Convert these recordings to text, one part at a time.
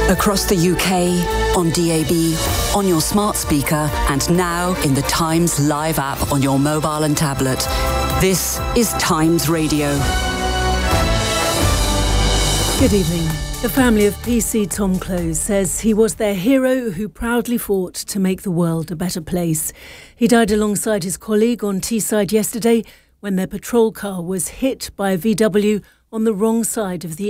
Across the UK, on DAB, on your smart speaker, and now in the Times Live app on your mobile and tablet. This is Times Radio. Good evening. The family of PC Tom Close says he was their hero who proudly fought to make the world a better place. He died alongside his colleague on Teesside yesterday when their patrol car was hit by a VW on the wrong side of the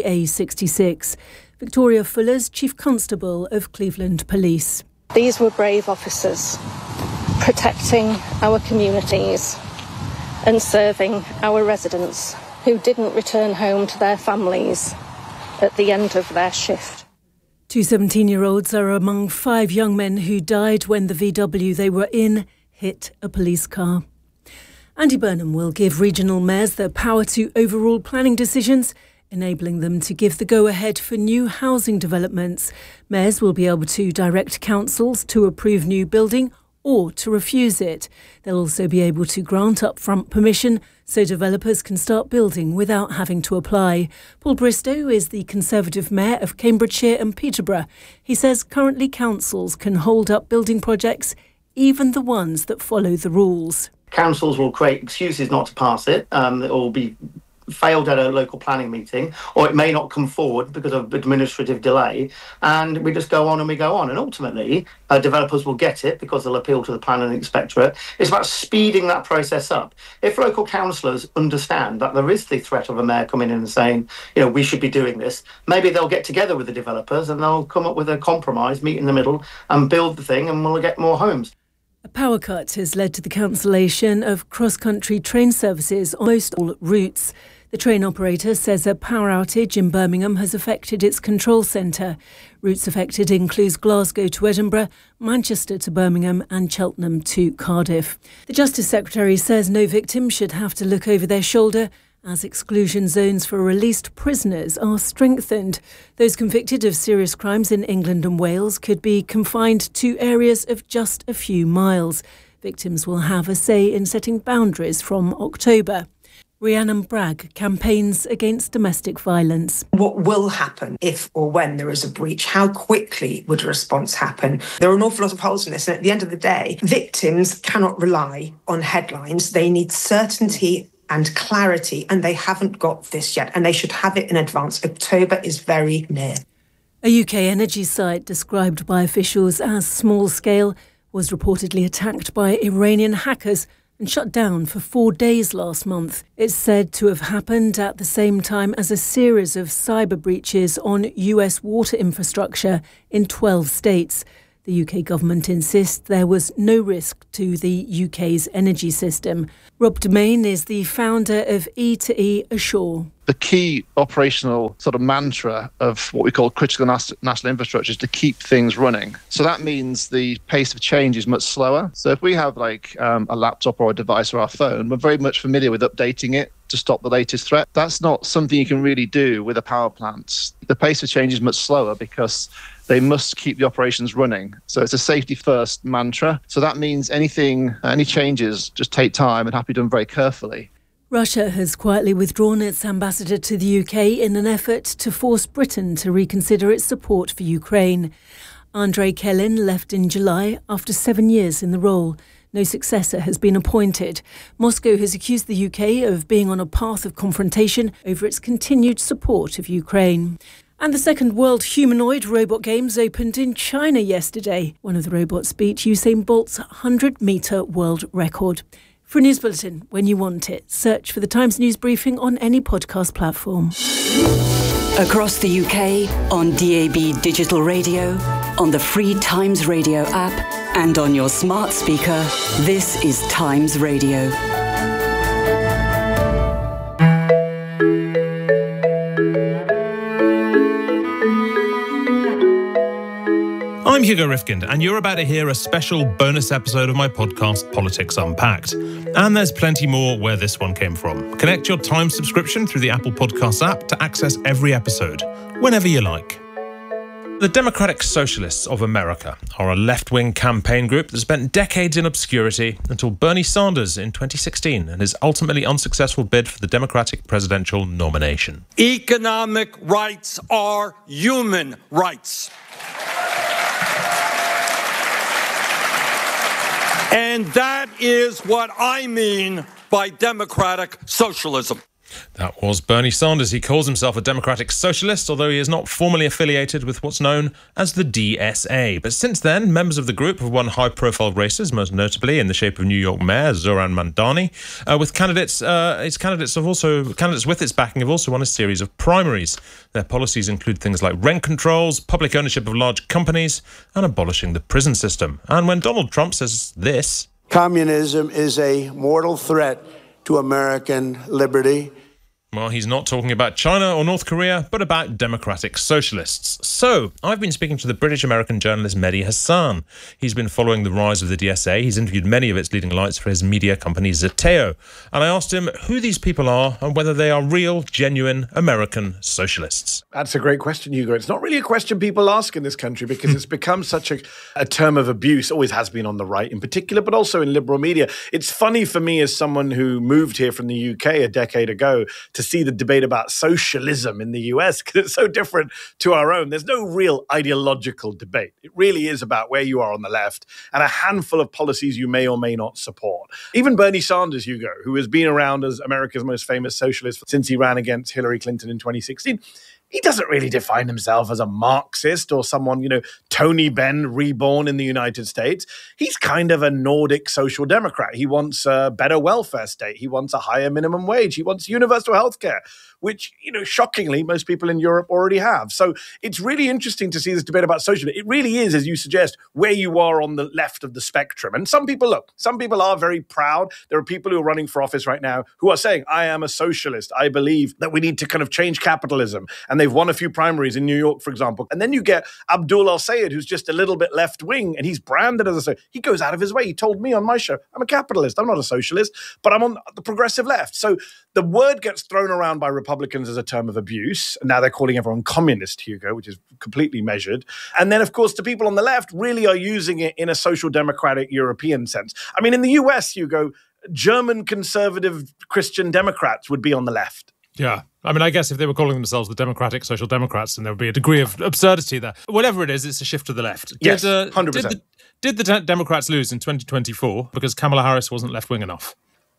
A66. Victoria Fuller's Chief Constable of Cleveland Police. These were brave officers protecting our communities and serving our residents who didn't return home to their families at the end of their shift. Two 17-year-olds are among 5 young men who died when the VW they were in hit a police car. Andy Burnham will give regional mayors the power to overrule planning decisions, enabling them to give the go-ahead for new housing developments. Mayors will be able to direct councils to approve new building or to refuse it. They'll also be able to grant upfront permission so developers can start building without having to apply. Paul Bristow is the Conservative Mayor of Cambridgeshire and Peterborough. He says currently councils can hold up building projects, even the ones that follow the rules. Councils will create excuses not to pass it. It will be failed at a local planning meeting, or it may not come forward because of administrative delay, and we just go on and we go on, and ultimately developers will get it because they'll appeal to the planning inspectorate. It's about speeding that process up. If local councillors understand that there is the threat of a mayor coming in and saying, we should be doing this, maybe they'll get together with the developers and they'll come up with a compromise, meet in the middle and build the thing, and we'll get more homes. A power cut has led to the cancellation of cross-country train services on most all routes. The train operator says a power outage in Birmingham has affected its control centre. Routes affected include Glasgow to Edinburgh, Manchester to Birmingham and Cheltenham to Cardiff. The Justice Secretary says no victim should have to look over their shoulder as exclusion zones for released prisoners are strengthened. Those convicted of serious crimes in England and Wales could be confined to areas of just a few miles. Victims will have a say in setting boundaries from October. Rhiannon Bragg campaigns against domestic violence. What will happen if or when there is a breach? How quickly would a response happen? There are an awful lot of holes in this, and at the end of the day, victims cannot rely on headlines. They need certainty and clarity, and they haven't got this yet, and they should have it in advance. October is very near. A UK energy site described by officials as small-scale was reportedly attacked by Iranian hackers and shut down for 4 days last month. It's said to have happened at the same time as a series of cyber breaches on US water infrastructure in 12 states. The UK government insists there was no risk to the UK's energy system. Rob Domain is the founder of E2E Assure. The key operational sort of mantra of what we call critical national infrastructure is to keep things running. So that means the pace of change is much slower. So if we have a laptop or a device or our phone, we're very much familiar with updating it to stop the latest threat. That's not something you can really do with a power plant. The pace of change is much slower because they must keep the operations running. So it's a safety first mantra. So that means any changes just take time and have to be done very carefully. Russia has quietly withdrawn its ambassador to the UK in an effort to force Britain to reconsider its support for Ukraine. Andrei Kelin left in July after 7 years in the role. No successor has been appointed. Moscow has accused the UK of being on a path of confrontation over its continued support of Ukraine. And the second World Humanoid Robot Games opened in China yesterday. One of the robots beat Usain Bolt's 100-metre world record. For a news bulletin when you want it, search for the Times News Briefing on any podcast platform. Across the UK, on DAB digital radio, on the free Times Radio app, and on your smart speaker, this is Times Radio. I'm Hugo Rifkind, and you're about to hear a special bonus episode of my podcast, Politics Unpacked. And there's plenty more where this one came from. Connect your Times subscription through the Apple Podcasts app to access every episode, whenever you like. The Democratic Socialists of America are a left-wing campaign group that spent decades in obscurity until Bernie Sanders in 2016 and his ultimately unsuccessful bid for the Democratic presidential nomination. Economic rights are human rights. And that is what I mean by democratic socialism. That was Bernie Sanders. He calls himself a democratic socialist, although he is not formally affiliated with what's known as the DSA. But since then, members of the group have won high-profile races, most notably in the shape of New York Mayor Zoran Mandani. Candidates with its backing have also won a series of primaries. Their policies include things like rent controls, public ownership of large companies, and abolishing the prison system. And when Donald Trump says this, communism is a mortal threat to American liberty. Well, he's not talking about China or North Korea, but about democratic socialists. So, I've been speaking to the British-American journalist Mehdi Hasan. He's been following the rise of the DSA. He's interviewed many of its leading lights for his media company Zeteo. And I asked him who these people are and whether they are real, genuine American socialists. That's a great question, Hugo. It's not really a question people ask in this country because it's become such a term of abuse, always has been on the right in particular, but also in liberal media. It's funny for me as someone who moved here from the UK a decade ago to see the debate about socialism in the US because it's so different to our own. There's no real ideological debate. It really is about where you are on the left and a handful of policies you may or may not support. Even Bernie Sanders, Hugo, who has been around as America's most famous socialist since he ran against Hillary Clinton in 2016, he doesn't really define himself as a Marxist or someone, Tony Benn reborn in the United States. He's kind of a Nordic social democrat. He wants a better welfare state. He wants a higher minimum wage. He wants universal healthcare, which, shockingly, most people in Europe already have. So it's really interesting to see this debate about socialism. It really is, as you suggest, where you are on the left of the spectrum. And some people are very proud. There are people who are running for office right now who are saying, I am a socialist. I believe that we need to kind of change capitalism. And they've won a few primaries in New York, for example. And then you get Abdul Al-Sayed, who's just a little bit left-wing, and he's branded as a socialist. He goes out of his way. He told me on my show, I'm a capitalist. I'm not a socialist, but I'm on the progressive left. So the word gets thrown around by Republicans as a term of abuse. And now they're calling everyone communist, Hugo, which is completely measured. And then, of course, the people on the left really are using it in a social democratic European sense. I mean, in the US, Hugo, German conservative Christian Democrats would be on the left. Yeah. I mean, I guess if they were calling themselves the Democratic Social Democrats, then there would be a degree of absurdity there. Whatever it is, it's a shift to the left. Yes, 100%. Did the Democrats lose in 2024 because Kamala Harris wasn't left-wing enough?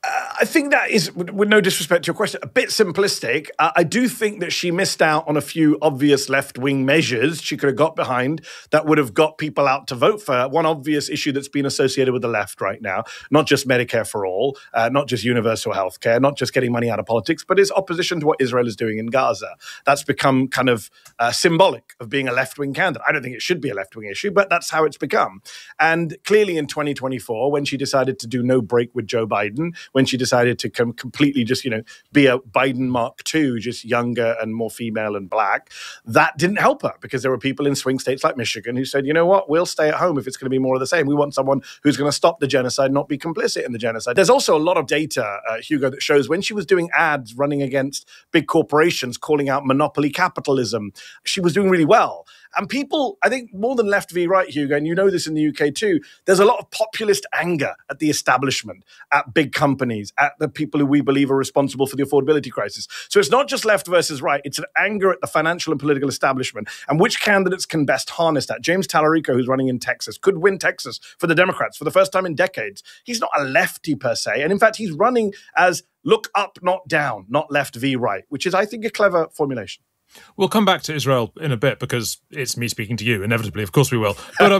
I think that is, with no disrespect to your question, a bit simplistic. I do think that she missed out on a few obvious left-wing measures she could have got behind that would have got people out to vote for her. One obvious issue that's been associated with the left right now, not just Medicare for all, not just universal health care, not just getting money out of politics, but is opposition to what Israel is doing in Gaza. That's become kind of symbolic of being a left-wing candidate. I don't think it should be a left-wing issue, but that's how it's become. And clearly in 2024, when she decided to do no break with Joe Biden, when she decided to completely just, be a Biden Mark II, just younger and more female and black, that didn't help her because there were people in swing states like Michigan who said, you know what, we'll stay at home if it's going to be more of the same. We want someone who's going to stop the genocide, not be complicit in the genocide. There's also a lot of data, Hugo, that shows when she was doing ads running against big corporations, calling out monopoly capitalism, she was doing really well. And people, I think more than left v right, Hugo, and you know this in the UK too, there's a lot of populist anger at the establishment, at big companies, at the people who we believe are responsible for the affordability crisis. So it's not just left versus right, it's an anger at the financial and political establishment and which candidates can best harness that. James Tallarico, who's running in Texas, could win Texas for the Democrats for the first time in decades. He's not a lefty per se, and in fact, he's running as look up, not down, not left v right, which is, I think, a clever formulation. We'll come back to Israel in a bit because it's me speaking to you, inevitably. Of course we will.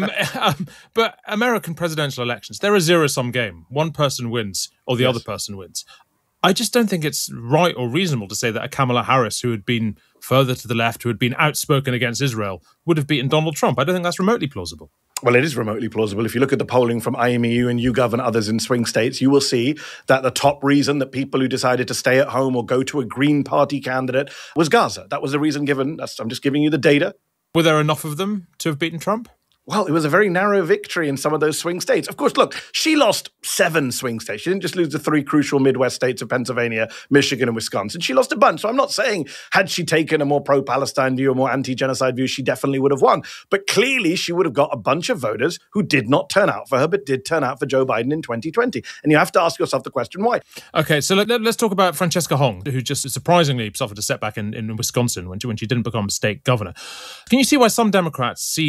But American presidential elections, they're a zero-sum game. One person wins or the other person wins. I just don't think it's right or reasonable to say that a Kamala Harris, who had been further to the left, who had been outspoken against Israel, would have beaten Donald Trump. I don't think that's remotely plausible. Well, it is remotely plausible. If you look at the polling from IMEU and YouGov and others in swing states, you will see that the top reason that people who decided to stay at home or go to a Green Party candidate was Gaza. That was the reason given. I'm just giving you the data. Were there enough of them to have beaten Trump? Well, it was a very narrow victory in some of those swing states. Of course, look, she lost 7 swing states. She didn't just lose the 3 crucial Midwest states of Pennsylvania, Michigan, and Wisconsin. She lost a bunch. So I'm not saying had she taken a more pro-Palestine view, a more anti-genocide view, she definitely would have won. But clearly, she would have got a bunch of voters who did not turn out for her, but did turn out for Joe Biden in 2020. And you have to ask yourself the question, why? Okay, so let's talk about Francesca Hong, who just surprisingly suffered a setback in Wisconsin when she didn't become state governor. Can you see why some Democrats see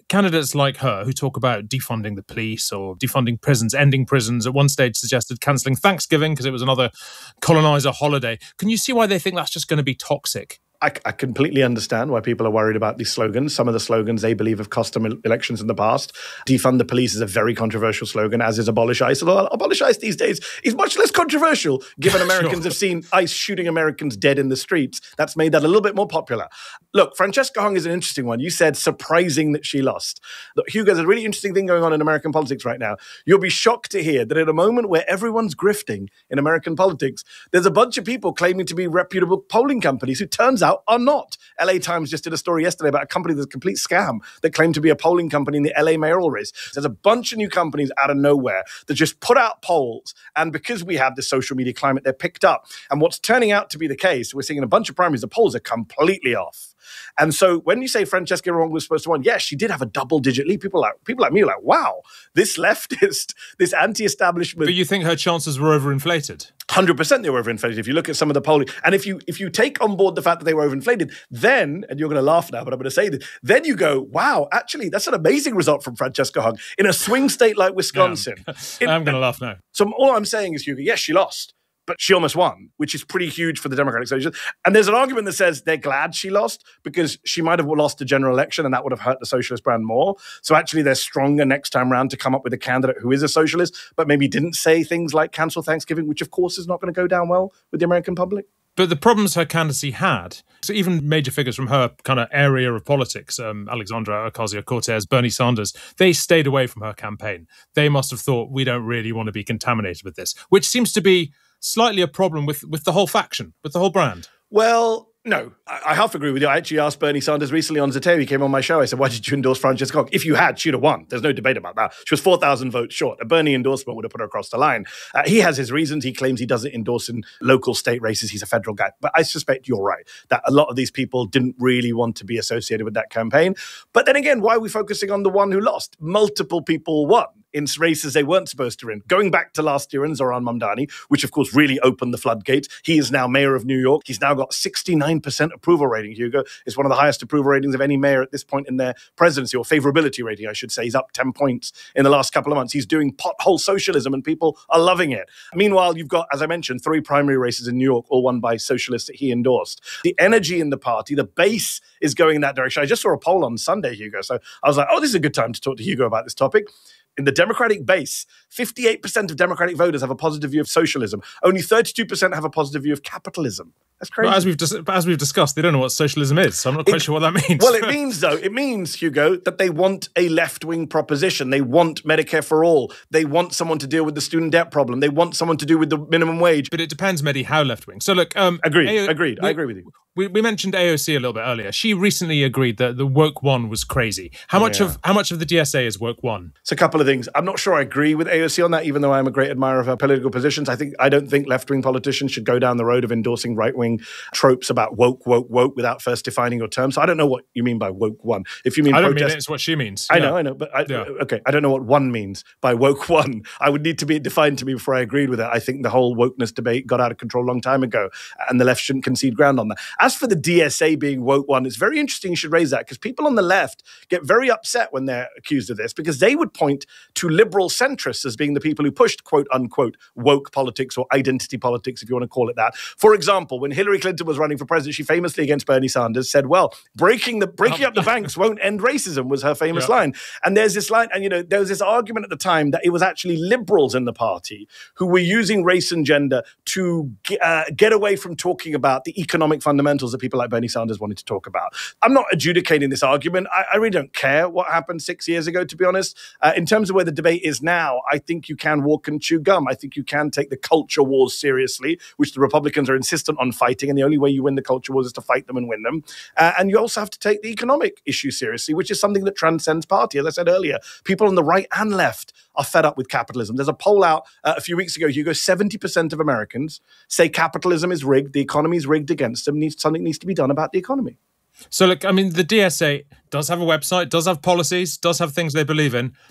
candidates like her who talk about defunding the police or defunding prisons, ending prisons, at one stage suggested cancelling Thanksgiving because it was another colonizer holiday. Can you see why they think that's just going to be toxic? I completely understand why people are worried about these slogans. Some of the slogans they believe have cost them elections in the past. Defund the police is a very controversial slogan, as is abolish ICE. Although abolish ICE these days is much less controversial, given Americans have seen ICE shooting Americans dead in the streets. That's made that a little bit more popular. Look, Francesca Hong is an interesting one. You said surprising that she lost. Look, Hugo, there's a really interesting thing going on in American politics right now. You'll be shocked to hear that at a moment where everyone's grifting in American politics, there's a bunch of people claiming to be reputable polling companies who turns out are not. LA Times just did a story yesterday about a company that's a complete scam that claimed to be a polling company in the LA mayoral race. There's a bunch of new companies out of nowhere that just put out polls, and because we have this social media climate, they're picked up. And what's turning out to be the case, we're seeing in a bunch of primaries, the polls are completely off. And so when you say Francesca Hong was supposed to win, yes, she did have a double-digit lead. People like me are like, wow, this leftist, this anti-establishment. But you think her chances were overinflated? 100% they were overinflated. If you look at some of the polling, and if you take on board the fact that they were overinflated, then, and you're going to laugh now, but I'm going to say this, then you go, wow, actually, that's an amazing result from Francesca Hong in a swing state like Wisconsin. Yeah. I'm going to laugh now. So all I'm saying is, Hugo, yes, she lost, but she almost won, which is pretty huge for the Democratic Association. And there's an argument that says they're glad she lost because she might have lost the general election and that would have hurt the socialist brand more. So actually they're stronger next time round to come up with a candidate who is a socialist, but maybe didn't say things like cancel Thanksgiving, which of course is not going to go down well with the American public. But the problems her candidacy had, so even major figures from her kind of area of politics, Alexandra Ocasio-Cortez, Bernie Sanders, they stayed away from her campaign. They must have thought, we don't really want to be contaminated with this, which seems to be slightly a problem with the whole faction, with the whole brand. Well, no, I half agree with you. I actually asked Bernie Sanders recently on Zateo. He came on my show. I said, why did you endorse Francesca Hong? If you had, she'd have won. There's no debate about that. She was 4,000 votes short. A Bernie endorsement would have put her across the line. He has his reasons. He claims he doesn't endorse in local state races. He's a federal guy. But I suspect you're right, that a lot of these people didn't really want to be associated with that campaign. But then again, why are we focusing on the one who lost? Multiple people won in races they weren't supposed to win. Going back to last year in Zohran Mamdani, which of course really opened the floodgates. He is now mayor of New York. He's now got 69% approval rating, Hugo. It's one of the highest approval ratings of any mayor at this point in their presidency, or favorability rating, I should say. He's up 10 points in the last couple of months. He's doing pothole socialism and people are loving it. Meanwhile, you've got, as I mentioned, 3 primary races in New York, all won by socialists that he endorsed. The energy in the party, the base is going in that direction. I just saw a poll on Sunday, Hugo. So I was like, oh, this is a good time to talk to Hugo about this topic. In the Democratic base, 58% of Democratic voters have a positive view of socialism. Only 32% have a positive view of capitalism. That's crazy. But as we've discussed, they don't know what socialism is, so I'm not quite sure what that means. Well, it means, Hugo, that they want a left-wing proposition. They want Medicare for all. They want someone to deal with the student debt problem. They want someone to do with the minimum wage. But it depends, Mehdi, how left-wing. So look... Agreed. I agree with you. We mentioned AOC a little bit earlier. She recently agreed that the woke one was crazy. How much of the DSA is woke one? It's a couple of things. I'm not sure I agree with AOC on that, even though I'm a great admirer of her political positions. I don't think left-wing politicians should go down the road of endorsing right-wing tropes about woke without first defining your term. So I don't know what you mean by woke one. If you mean I don't mean it's what she means. I know. But okay, I don't know what one means by woke one. I would need to be defined to me before I agreed with it. I think the whole wokeness debate got out of control a long time ago, and the left shouldn't concede ground on that. As for the DSA being woke one, it's very interesting you should raise that, because people on the left get very upset when they're accused of this, because they would point to liberal centrists as being the people who pushed quote unquote woke politics or identity politics, if you want to call it that. For example, when Hillary Clinton was running for president, she famously against Bernie Sanders said, well, breaking up the banks won't end racism, was her famous line. And there's this line, and there was this argument at the time that it was actually liberals in the party who were using race and gender to get away from talking about the economic fundamentals that people like Bernie Sanders wanted to talk about. I'm not adjudicating this argument. I really don't care what happened 6 years ago, to be honest. In terms of where the debate is now, I think you can walk and chew gum. I think you can take the culture wars seriously, which the Republicans are insistent on fighting, and the only way you win the culture wars is to fight them and win them. And you also have to take the economic issue seriously, which is something that transcends party. As I said earlier, people on the right and left are fed up with capitalism. There's a poll out a few weeks ago, Hugo, 70% of Americans say capitalism is rigged, the economy is rigged against them, something needs to be done about the economy. So look, I mean, the DSA does have a website, does have policies, does have things they believe in.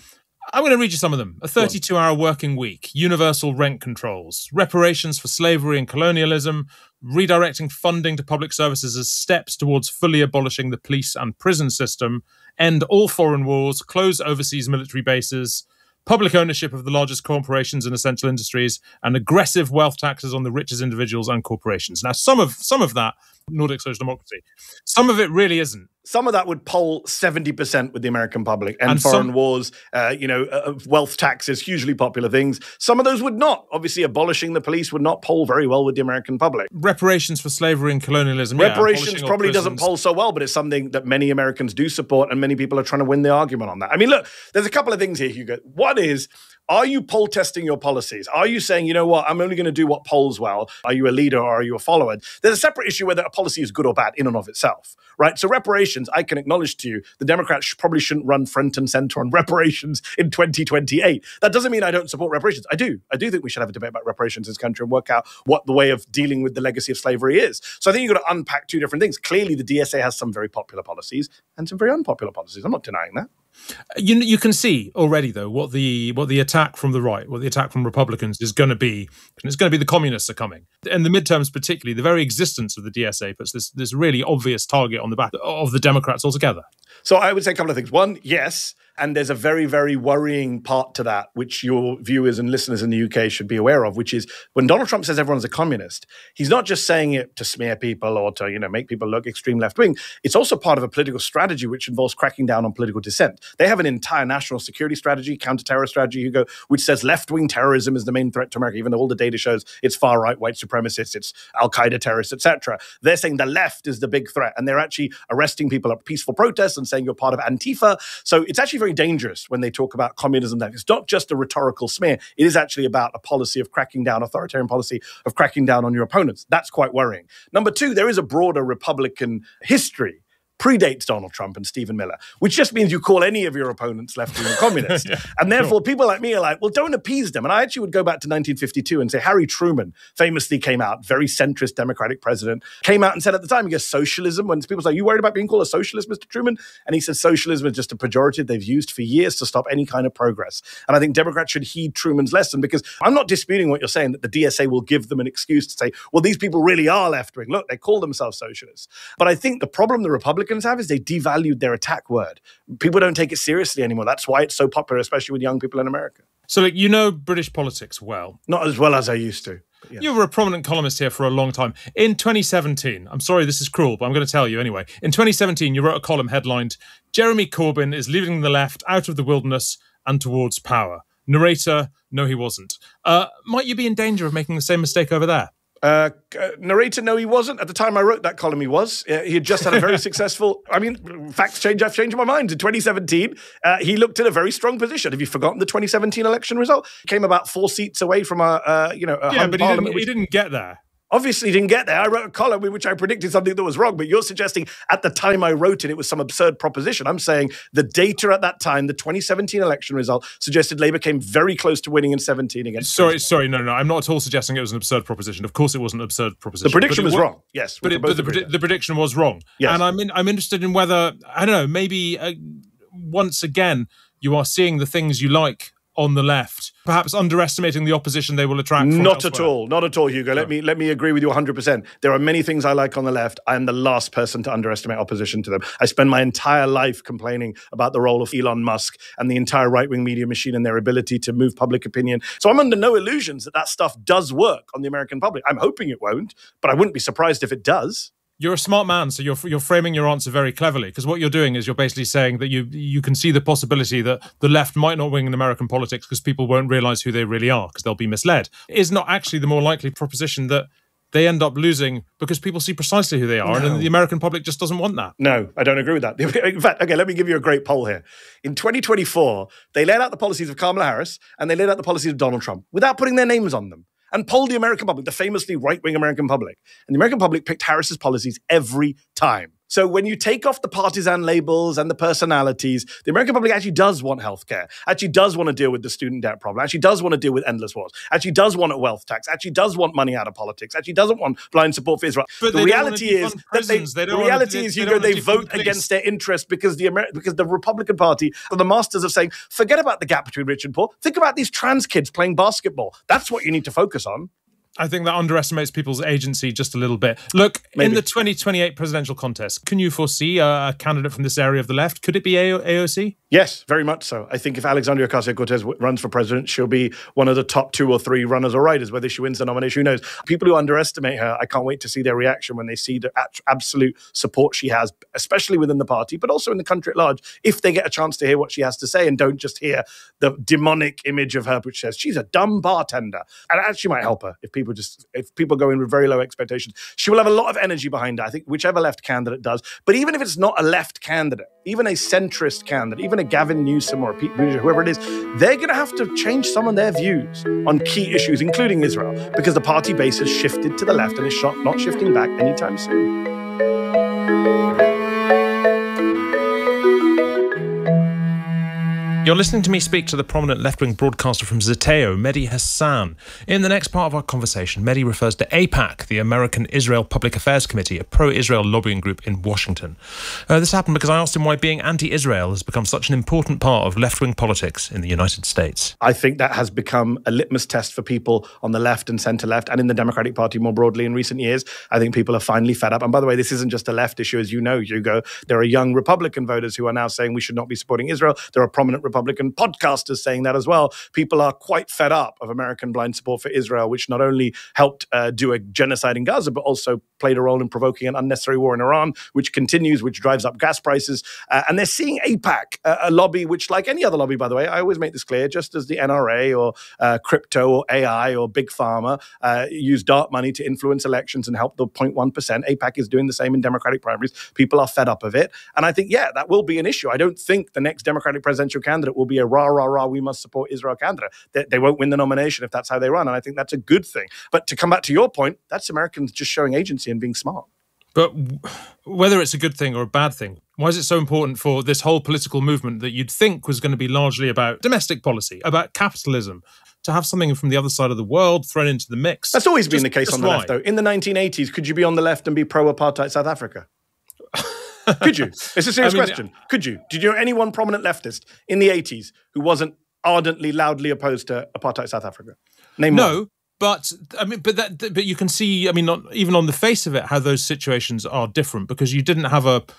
I'm going to read you some of them. A 32-hour working week, universal rent controls, reparations for slavery and colonialism, redirecting funding to public services as steps towards fully abolishing the police and prison system, end all foreign wars, close overseas military bases, public ownership of the largest corporations and essential industries, and aggressive wealth taxes on the richest individuals and corporations. Now, some of that, Nordic social democracy. Some of it really isn't. Some of that would poll 70% with the American public. And foreign wars, wealth taxes, hugely popular things. Some of those would not. Obviously, abolishing the police would not poll very well with the American public. Reparations for slavery and colonialism. Reparations probably doesn't poll so well, but it's something that many Americans do support, and many people are trying to win the argument on that. I mean, look, there's a couple of things here, Hugo. One is, are you poll testing your policies? Are you saying, you know what, I'm only going to do what polls well? Are you a leader or are you a follower? There's a separate issue whether a policy is good or bad in and of itself, right? So reparations, I can acknowledge to you, the Democrats probably shouldn't run front and center on reparations in 2028. That doesn't mean I don't support reparations. I do think we should have a debate about reparations in this country and work out what the way of dealing with the legacy of slavery is. So I think you've got to unpack two different things. Clearly, the DSA has some very popular policies and some very unpopular policies. I'm not denying that. You can see already, though, what the attack from the right, what the attack from Republicans is going to be. And it's going to be the communists are coming. And the midterms particularly, the very existence of the DSA puts this really obvious target on the back of the Democrats altogether. So I would say a couple of things. One, yes, and there's a very, very worrying part to that, which your viewers and listeners in the UK should be aware of, which is when Donald Trump says everyone's a communist, he's not just saying it to smear people or to, make people look extreme left-wing. It's also part of a political strategy which involves cracking down on political dissent. They have an entire national security strategy, counter-terror strategy, Hugo, which says left-wing terrorism is the main threat to America, even though all the data shows it's far-right, white supremacists, it's al-Qaeda terrorists, etc. They're saying the left is the big threat, and they're actually arresting people at peaceful protests and saying you're part of Antifa. So it's actually very dangerous when they talk about communism. That it's not just a rhetorical smear. It is actually about a policy of cracking down, authoritarian policy of cracking down on your opponents. That's quite worrying. Number two, there is a broader Republican history. Predates Donald Trump and Stephen Miller, which just means you call any of your opponents left-wing communists. And therefore, people like me are like, well, don't appease them. And I actually would go back to 1952 and say Harry Truman famously came out, very centrist Democratic president, came out and said at the time, he goes, socialism, when people say, are you worried about being called a socialist, Mr. Truman? And he said, socialism is just a pejorative they've used for years to stop any kind of progress. And I think Democrats should heed Truman's lesson, because I'm not disputing what you're saying, that the DSA will give them an excuse to say, well, these people really are left-wing. Look, they call themselves socialists. But I think the problem the Republicans have is they devalued their attack word. People don't take it seriously anymore. That's why it's so popular, especially with young people in America. So, you know British politics well. Not as well as I used to. Yes. You were a prominent columnist here for a long time. In 2017, I'm sorry this is cruel, but I'm going to tell you anyway. In 2017, you wrote a column headlined, Jeremy Corbyn is leading the left out of the wilderness and towards power. Narrator, no, he wasn't. Might you be in danger of making the same mistake over there? Narrator, no, he wasn't. At the time I wrote that column, he was. He had just had a very successful, facts change, I've changed my mind. In 2017, he looked in a very strong position. Have you forgotten the 2017 election result? He came about 4 seats away from a but he didn't get there. Obviously didn't get there. I wrote a column in which I predicted something that was wrong, but you're suggesting at the time I wrote it, it was some absurd proposition. I'm saying the data at that time, the 2017 election result, suggested Labour came very close to winning in 17 against... Sorry, no. I'm not at all suggesting it was an absurd proposition. Of course it was an absurd proposition. The prediction was wrong, yes. But the prediction was wrong. Yes. And I'm interested in whether, I don't know, maybe once again, you are seeing the things you like on the left, perhaps underestimating the opposition they will attract from Not elsewhere. Not at all, Hugo. Let me agree with you 100%. There are many things I like on the left. I am the last person to underestimate opposition to them. I spend my entire life complaining about the role of Elon Musk and the entire right-wing media machine and their ability to move public opinion. So I'm under no illusions that stuff does work on the American public. I'm hoping it won't, but I wouldn't be surprised if it does. You're a smart man, so you're framing your answer very cleverly, because what you're doing is you're basically saying that you can see the possibility that the left might not win in American politics because people won't realise who they really are, because they'll be misled. Is not actually the more likely proposition that they end up losing because people see precisely who they are, and the American public just doesn't want that. No, I don't agree with that. In fact, okay, let me give you a great poll here. In 2024, they laid out the policies of Kamala Harris and they laid out the policies of Donald Trump without putting their names on them, and polled the American public, the famously right-wing American public. And the American public picked Harris's policies every time. So when you take off the partisan labels and the personalities, the American public actually does want healthcare, actually does want to deal with the student debt problem, actually does want to deal with endless wars, actually does want a wealth tax, actually does want money out of politics, actually doesn't want blind support for Israel. But the reality is that they vote against their interests because the Republican Party are the masters of saying, forget about the gap between rich and poor. Think about these trans kids playing basketball. That's what you need to focus on. I think that underestimates people's agency just a little bit. Look, in the 2028 presidential contest, can you foresee a candidate from this area of the left? Could it be AOC? Yes, very much so. I think if Alexandria Ocasio-Cortez runs for president, she'll be one of the top 2 or 3 runners or riders. Whether she wins the nomination, who knows? People who underestimate her, I can't wait to see their reaction when they see the absolute support she has, especially within the party, but also in the country at large, if they get a chance to hear what she has to say and don't just hear the demonic image of her, which says she's a dumb bartender. And that actually might help her if people go in with very low expectations. She will have a lot of energy behind her, I think, whichever left candidate does. But even if it's not a left candidate, even a centrist candidate, even a Gavin Newsom or a Pete Buttigieg, whoever it is, they're going to have to change some of their views on key issues, including Israel, because the party base has shifted to the left and is not shifting back anytime soon. You're listening to me speak to the prominent left-wing broadcaster from Zeteo, Mehdi Hasan. In the next part of our conversation, Mehdi refers to AIPAC, the American Israel Public Affairs Committee, a pro-Israel lobbying group in Washington. This happened because I asked him why being anti-Israel has become such an important part of left-wing politics in the United States. I think that has become a litmus test for people on the left and centre-left and in the Democratic Party more broadly in recent years. I think people are finally fed up. And by the way, this isn't just a left issue, as you know, Hugo. There are young Republican voters who are now saying we should not be supporting Israel. There are prominent Republican podcasters saying that as well. People are quite fed up of American blind support for Israel, which not only helped do a genocide in Gaza, but also played a role in provoking an unnecessary war in Iran, which continues, which drives up gas prices. And they're seeing AIPAC, a lobby which, like any other lobby, by the way, I always make this clear, just as the NRA or crypto or AI or Big Pharma use dark money to influence elections and help the 0.1%, AIPAC is doing the same in Democratic primaries. People are fed up of it. And I think, yeah, that will be an issue. I don't think the next Democratic presidential candidate will be a rah, rah, rah, we must support Israel candidate. They won't win the nomination if that's how they run. And I think that's a good thing. But to come back to your point, that's Americans just showing agency and being smart. But whether it's a good thing or a bad thing, why is it so important for this whole political movement that you'd think was going to be largely about domestic policy, about capitalism, to have something from the other side of the world thrown into the mix? That's always been the case on the left, though. In the 1980s, could you be on the left and be pro-apartheid South Africa? Could you? It's a serious question. Could you? Did you know anyone prominent leftist in the 80s who wasn't ardently, loudly opposed to apartheid South Africa? Name one. But I mean, but you can see, I mean, not even on the face of it, how those situations are different, because you didn't have an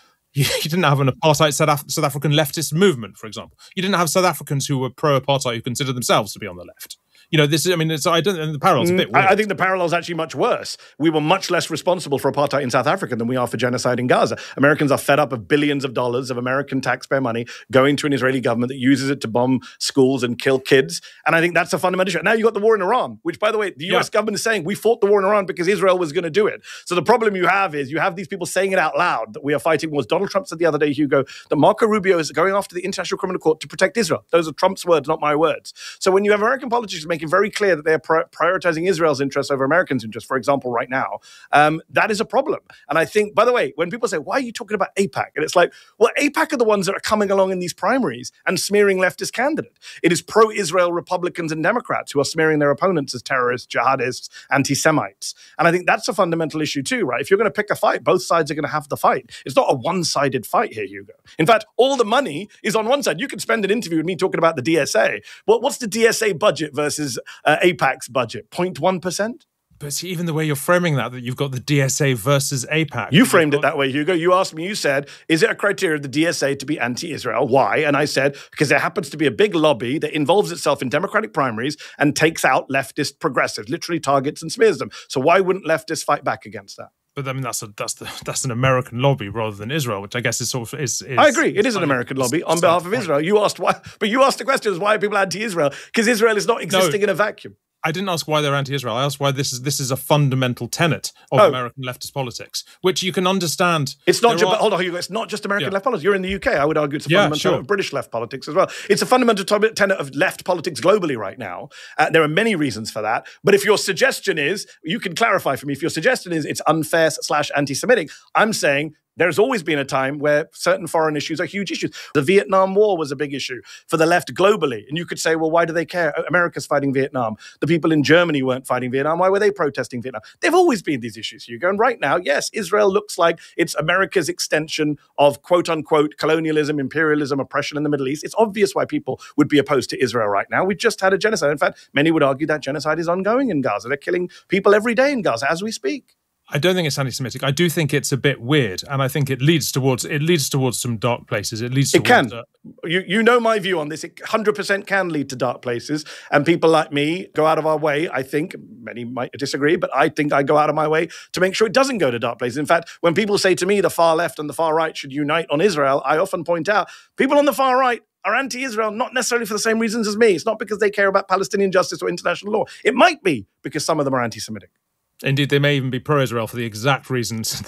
apartheid South African leftist movement, for example. You didn't have South Africans who were pro-apartheid who considered themselves to be on the left. You know, this is, I mean, the parallel's a bit weird. I think the parallel's actually much worse. We were much less responsible for apartheid in South Africa than we are for genocide in Gaza. Americans are fed up of billions of dollars of American taxpayer money going to an Israeli government that uses it to bomb schools and kill kids. And I think that's a fundamental issue. And now you've got the war in Iran, which, by the way, the US government is saying we fought the war in Iran because Israel was going to do it. So the problem you have is you have these people saying it out loud that we are fighting wars. Donald Trump said the other day, Hugo, that Marco Rubio is going after the International Criminal Court to protect Israel. Those are Trump's words, not my words. So when you have American politicians making very clear that they are prioritizing Israel's interests over Americans' interests, for example, right now, that is a problem. And I think, by the way, when people say, why are you talking about AIPAC? And it's like, well, AIPAC are the ones that are coming along in these primaries and smearing leftist candidates. It is pro-Israel Republicans and Democrats who are smearing their opponents as terrorists, jihadists, anti-Semites. And I think that's a fundamental issue too, right? If you're going to pick a fight, both sides are going to have the fight. It's not a one-sided fight here, Hugo. In fact, all the money is on one side. You could spend an interview with me talking about the DSA. Well, what's the DSA budget versus AIPAC's budget? 0.1%? But see, even the way you're framing that you've got the DSA versus AIPAC. You framed it that way, Hugo. You asked me, you said, is it a criteria of the DSA to be anti-Israel? Why? And I said, because there happens to be a big lobby that involves itself in Democratic primaries and takes out leftist progressives, literally targets and smears them. So why wouldn't leftists fight back against that? But I mean, that's an American lobby rather than Israel, which I guess is sort of is I agree. It is an American lobby on behalf of Israel. You asked why, but you asked the question is why are people anti-Israel? Because Israel is not existing in a vacuum. I didn't ask why they're anti-Israel. I asked why this is a fundamental tenet of American leftist politics, which you can understand. It's not just, hold on, Hugo, it's not just American left politics. You're in the UK. I would argue it's a fundamental of British left politics as well. It's a fundamental tenet of left politics globally right now. There are many reasons for that. But if your suggestion is, you can clarify for me, if your suggestion is it's unfair / anti-Semitic, I'm saying There's always been a time where certain foreign issues are huge issues. The Vietnam War was a big issue for the left globally. And you could say, well, why do they care? America's fighting Vietnam. The people in Germany weren't fighting Vietnam. Why were they protesting Vietnam? They've always been these issues, Hugo. And right now, yes, Israel looks like it's America's extension of quote-unquote colonialism, imperialism, oppression in the Middle East. It's obvious why people would be opposed to Israel right now. We just had a genocide. In fact, many would argue that genocide is ongoing in Gaza. They're killing people every day in Gaza as we speak. I don't think it's anti-Semitic. I do think it's a bit weird, and I think it leads towards some dark places. It can. You know my view on this. It 100% can lead to dark places, and people like me go out of our way. I think many might disagree, but I think I go out of my way to make sure it doesn't go to dark places. In fact, when people say to me the far left and the far right should unite on Israel, I often point out people on the far right are anti-Israel, not necessarily for the same reasons as me. It's not because they care about Palestinian justice or international law. It might be because some of them are anti-Semitic. Indeed, they may even be pro-Israel for the exact reasons.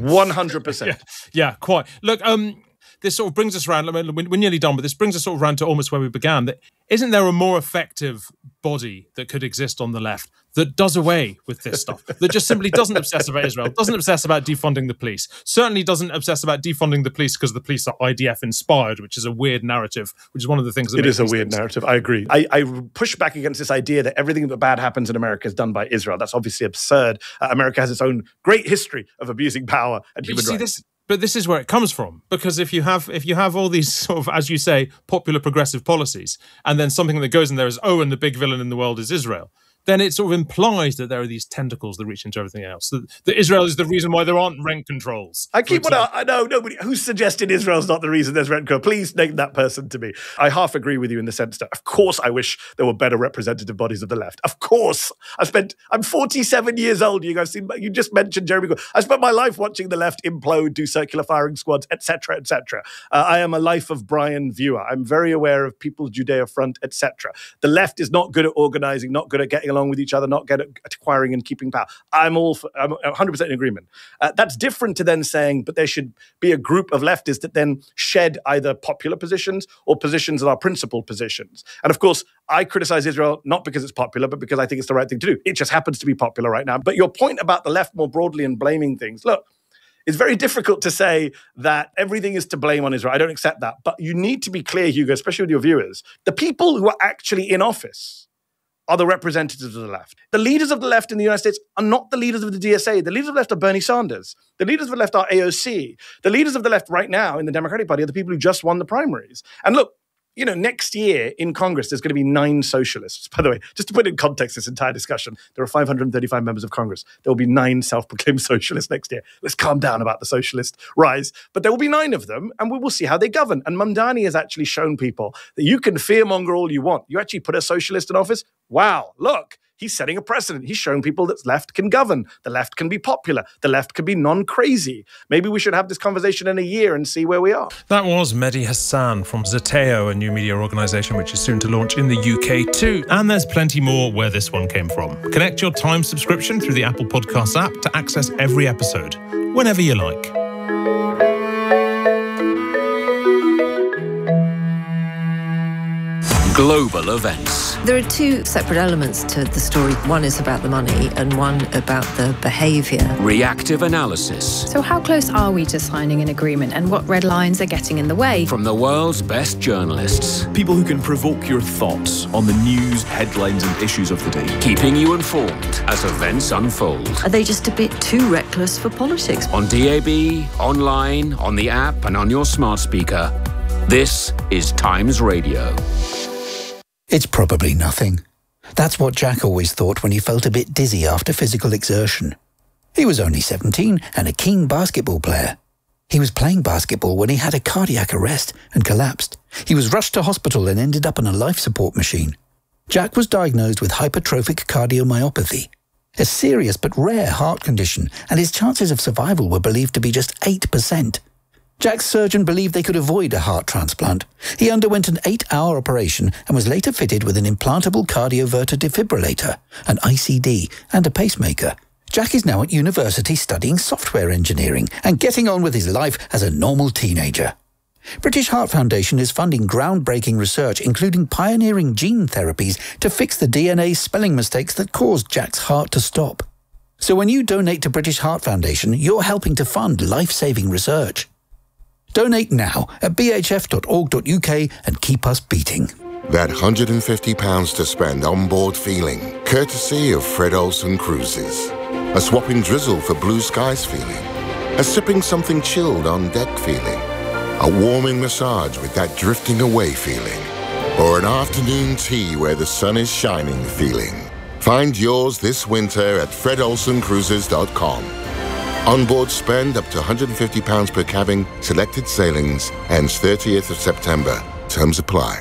100%. Yeah, quite. Look, this sort of brings us around. We're nearly done, but this brings us sort of around to almost where we began. That isn't there a more effective body that could exist on the left that does away with this stuff, that just simply doesn't obsess about Israel, doesn't obsess about defunding the police, certainly doesn't obsess about defunding the police because the police are IDF inspired, which is a weird narrative, which is one of the things that it is a weird narrative. I agree. I push back against this idea that everything that bad happens in America is done by Israel. That's obviously absurd. America has its own great history of abusing power and human rights. But this is where it comes from, because if you have all these sort of, as you say, popular progressive policies, and then something that goes in there is, and the big villain in the world is Israel, then it sort of implies that there are these tentacles that reach into everything else. That Israel is the reason why there aren't rent controls. I know, nobody who's suggested Israel's not the reason there's rent control. Please name that person to me. I half agree with you in the sense that, of course, I wish there were better representative bodies of the left. Of course. I'm 47 years old. You just mentioned Jeremy Corbyn. I spent my life watching the left implode, do circular firing squads, etc., etc. I am a Life of Brian viewer. I'm very aware of People's Judea Front, etc. The left is not good at organizing, not good at getting along with each other, not good at acquiring and keeping power. I'm 100% in agreement. That's different to then saying, but there should be a group of leftists that then shed either popular positions or positions that are principled positions. And of course, I criticize Israel not because it's popular, but because I think it's the right thing to do. It just happens to be popular right now. But your point about the left more broadly and blaming things, look, it's very difficult to say that everything is to blame on Israel. I don't accept that. But you need to be clear, Hugo, especially with your viewers, the people who are actually in office are the representatives of the left. The leaders of the left in the United States are not the leaders of the DSA. The leaders of the left are Bernie Sanders. The leaders of the left are AOC. The leaders of the left right now in the Democratic Party are the people who just won the primaries. And look, next year in Congress, there's going to be 9 socialists. By the way, just to put in context this entire discussion, there are 535 members of Congress. There will be 9 self-proclaimed socialists next year. Let's calm down about the socialist rise. But there will be 9 of them, and we will see how they govern. And Mamdani has actually shown people that you can fearmonger all you want. You actually put a socialist in office. Wow, look. He's setting a precedent. He's showing people that the left can govern. The left can be popular. The left can be non-crazy. Maybe we should have this conversation in a year and see where we are. That was Mehdi Hassan from Zeteo, a new media organisation which is soon to launch in the UK too. And there's plenty more where this one came from. Connect your Times subscription through the Apple Podcasts app to access every episode, whenever you like. Global events. There are 2 separate elements to the story. One is about the money and one about the behaviour. Reactive analysis. So how close are we to signing an agreement, and what red lines are getting in the way? From the world's best journalists. People who can provoke your thoughts on the news, headlines and issues of the day. Keeping you informed as events unfold. Are they just a bit too reckless for politics? On DAB, online, on the app and on your smart speaker. This is Times Radio. It's probably nothing. That's what Jack always thought when he felt a bit dizzy after physical exertion. He was only 17 and a keen basketball player. He was playing basketball when he had a cardiac arrest and collapsed. He was rushed to hospital and ended up on a life support machine. Jack was diagnosed with hypertrophic cardiomyopathy, a serious but rare heart condition, and his chances of survival were believed to be just 8%. Jack's surgeon believed they could avoid a heart transplant. He underwent an 8-hour operation and was later fitted with an implantable cardioverter defibrillator, an ICD, and a pacemaker. Jack is now at university studying software engineering and getting on with his life as a normal teenager. British Heart Foundation is funding groundbreaking research, including pioneering gene therapies to fix the DNA spelling mistakes that caused Jack's heart to stop. So when you donate to British Heart Foundation, you're helping to fund life-saving research. Donate now at bhf.org.uk and keep us beating. That £150 to spend on board feeling, courtesy of Fred Olsen Cruises. A swapping drizzle for blue skies feeling. A sipping something chilled on deck feeling. A warming massage with that drifting away feeling. Or an afternoon tea where the sun is shining feeling. Find yours this winter at fredolsencruises.com. Onboard spend up to £150 per cabin, selected sailings, ends 30th of September. Terms apply.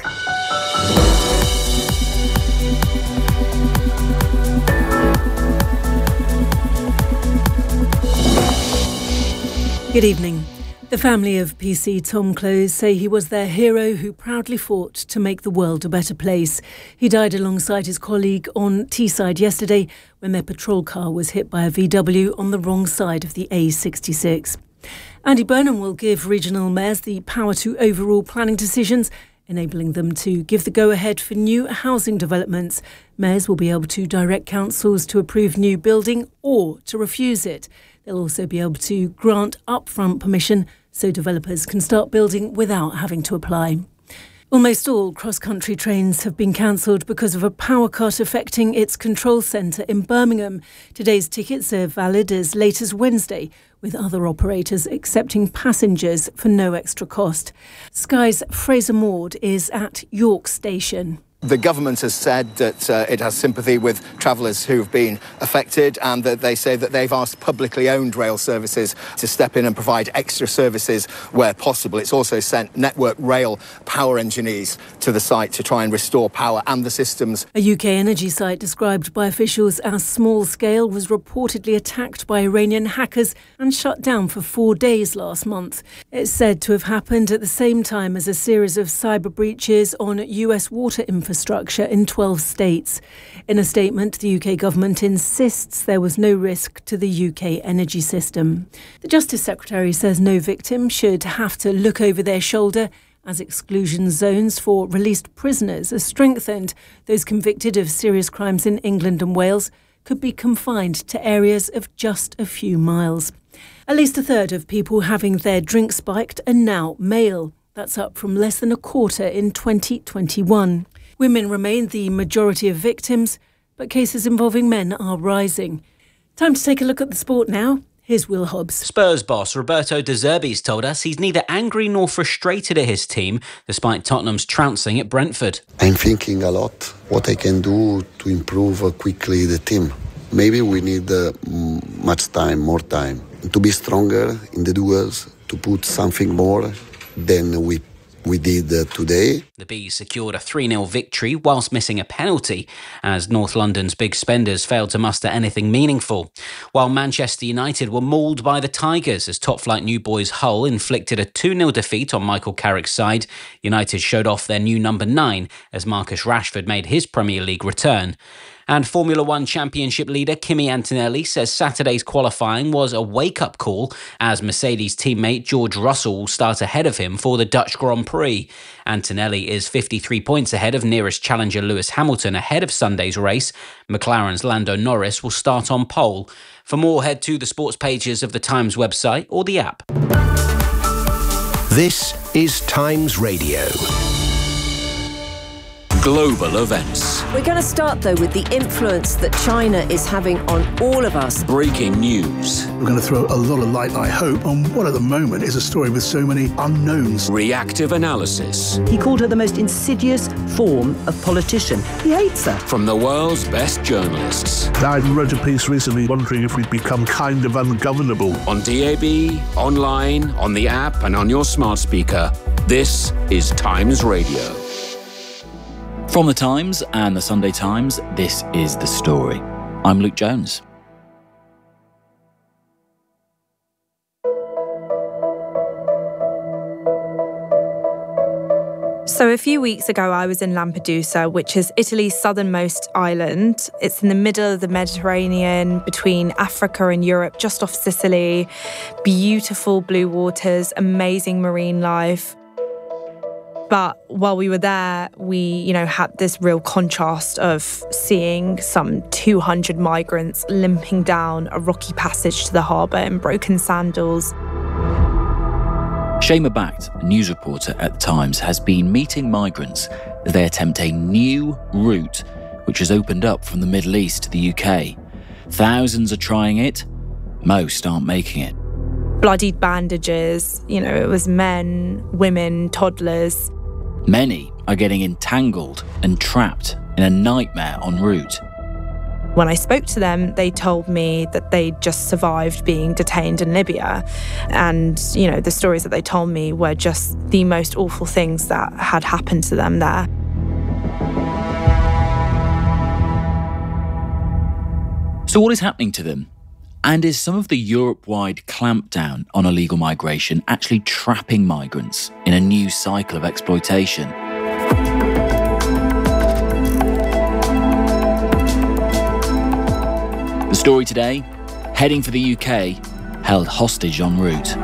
Good evening. The family of PC Tom Close say he was their hero who proudly fought to make the world a better place. He died alongside his colleague on Teesside yesterday when their patrol car was hit by a VW on the wrong side of the A66. Andy Burnham will give regional mayors the power to overrule planning decisions, enabling them to give the go-ahead for new housing developments. Mayors will be able to direct councils to approve new building or to refuse it. They'll also be able to grant upfront permission so developers can start building without having to apply. Almost all cross-country trains have been cancelled because of a power cut affecting its control centre in Birmingham. Today's tickets are valid as late as Wednesday, with other operators accepting passengers for no extra cost. Sky's Fraser Maud is at York Station. The government has said that it has sympathy with travellers who've been affected, and that they say that they've asked publicly owned rail services to step in and provide extra services where possible. It's also sent Network Rail power engineers to the site to try and restore power and the systems. A UK energy site described by officials as small scale was reportedly attacked by Iranian hackers and shut down for 4 days last month. It's said to have happened at the same time as a series of cyber breaches on US water infrastructure in 12 states. In a statement, the UK government insists there was no risk to the UK energy system. The Justice Secretary says no victim should have to look over their shoulder as exclusion zones for released prisoners are strengthened. Those convicted of serious crimes in England and Wales could be confined to areas of just a few miles. At least a third of people having their drink spiked are now male. That's up from less than a quarter in 2021. Women remain the majority of victims, but cases involving men are rising. Time to take a look at the sport now. Here's Will Hobbs. Spurs boss Roberto De Zerbi's told us he's neither angry nor frustrated at his team, despite Tottenham's trouncing at Brentford. I'm thinking a lot what I can do to improve quickly the team. Maybe we need more time, to be stronger in the duels, to put something more than we did today. The Bees secured a 3-0 victory whilst missing a penalty as North London's big spenders failed to muster anything meaningful. While Manchester United were mauled by the Tigers as top-flight New Boys Hull inflicted a 2-0 defeat on Michael Carrick's side, United showed off their new number 9 as Marcus Rashford made his Premier League return. And Formula One Championship leader Kimi Antonelli says Saturday's qualifying was a wake-up call as Mercedes teammate George Russell will start ahead of him for the Dutch Grand Prix. Antonelli is 53 points ahead of nearest challenger Lewis Hamilton ahead of Sunday's race. McLaren's Lando Norris will start on pole. For more, head to the sports pages of the Times website or the app. This is Times Radio. Global events. We're going to start, though, with the influence that China is having on all of us. Breaking news. We're going to throw a lot of light, I hope, on what at the moment is a story with so many unknowns. Reactive analysis. He called her the most insidious form of politician. He hates her. From the world's best journalists. I wrote a piece recently wondering if we'd become kind of ungovernable. On DAB, online, on the app, and on your smart speaker. This is Times Radio. From The Times and The Sunday Times, this is The Story. I'm Luke Jones. So a few weeks ago, I was in Lampedusa, which is Italy's southernmost island. It's in the middle of the Mediterranean, between Africa and Europe, just off Sicily. Beautiful blue waters, amazing marine life. But while we were there, we, had this real contrast of seeing some 200 migrants limping down a rocky passage to the harbour in broken sandals. Shema Bakht, a news reporter at The Times, has been meeting migrants as they attempt a new route which has opened up from the Middle East to the UK. Thousands are trying it, most aren't making it. Bloodied bandages, it was men, women, toddlers. Many are getting entangled and trapped in a nightmare en route. When I spoke to them, they told me that they just survived being detained in Libya. And, the stories that they told me were just the most awful things that had happened to them there. So what is happening to them? And is some of the Europe-wide clampdown on illegal migration actually trapping migrants in a new cycle of exploitation? The story today, heading for the UK, held hostage en route.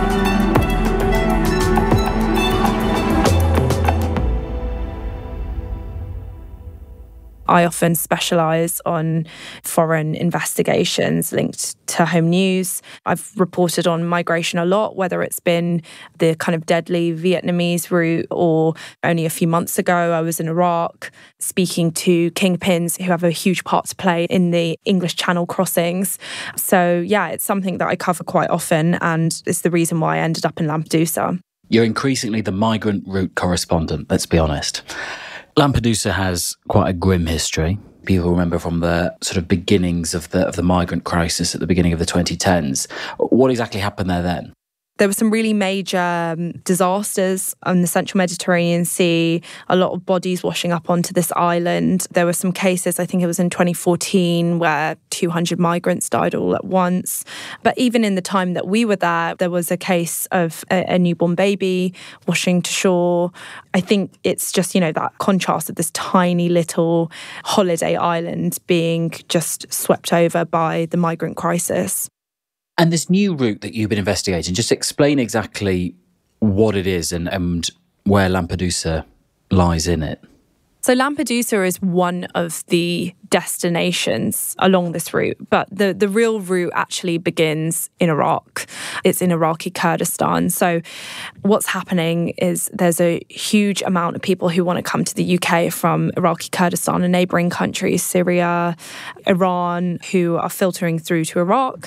I often specialise on foreign investigations linked to home news. I've reported on migration a lot, whether it's been the kind of deadly Vietnamese route or only a few months ago I was in Iraq speaking to kingpins who have a huge part to play in the English Channel crossings. So yeah, it's something that I cover quite often and it's the reason why I ended up in Lampedusa. You're increasingly the migrant route correspondent, let's be honest. Lampedusa has quite a grim history. People remember from the sort of beginnings of the migrant crisis at the beginning of the 2010s. What exactly happened there then? There were some really major disasters on the central Mediterranean Sea, a lot of bodies washing up onto this island. There were some cases, I think it was in 2014, where 200 migrants died all at once. But even in the time that we were there was a case of a newborn baby washing to shore. I think it's just, that contrast of this tiny little holiday island being just swept over by the migrant crisis. And this new route that you've been investigating, just explain exactly what it is and where Lampedusa lies in it. So Lampedusa is one of the destinations along this route, but the real route actually begins in Iraq. It's in Iraqi Kurdistan. So what's happening is there's a huge amount of people who want to come to the UK from Iraqi Kurdistan and neighbouring countries, Syria, Iran, who are filtering through to Iraq.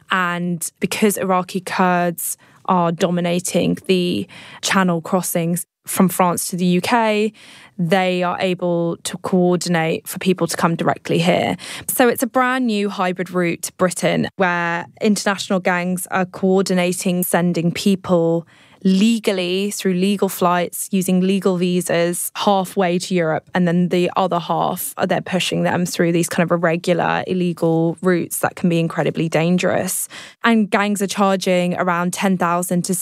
And because Iraqi Kurds are dominating the Channel crossings from France to the UK, they are able to coordinate for people to come directly here. So it's a brand new hybrid route to Britain where international gangs are coordinating sending people legally through legal flights using legal visas halfway to Europe, and then the other half they're pushing them through these kind of irregular illegal routes that can be incredibly dangerous. And gangs are charging around $10,000 to